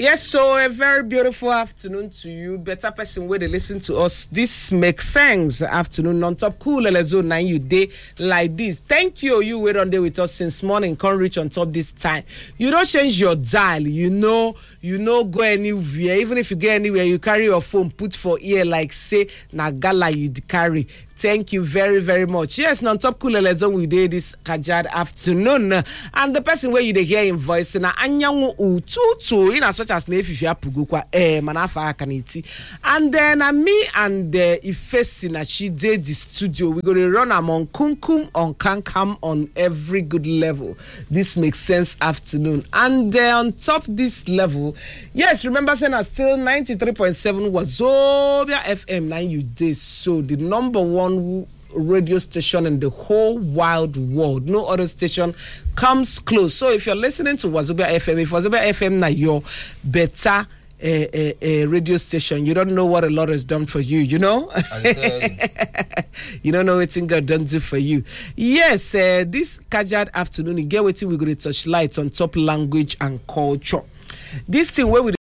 Yes, so a very beautiful afternoon to you. Better person where they listen to us. This makes sense. Afternoon on top cool zone 9 you day like this. Thank you. You wait on there with us since morning. Can't reach on top this time. You don't change your dial. You know go anywhere. Even if you get anywhere, you carry your phone, put for ear like say Nagala you carry. Thank you very, very much. Yes, on top cool zone we did this Kajad afternoon. And the person where you hear in voice na anyangu ututu in as much as Nefifia Pugukwa Manafa Kaniti. And then me and Ifesi na she did the studio. We're gonna run among Kunkum on Kankam on every good level. This makes sense afternoon. And on top this level, yes, remember saying I still 93.7 was Zobia FM 9 you did. So the number one radio station in the whole wild world. No other station comes close. So if you're listening to Wazobia FM, if Wazobia FM na your better radio station, you don't know what a lot has done for you, you know? You don't know what God done do for you. Yes, this Kajad afternoon, you get what we're going to touch light on top language and culture. This thing where we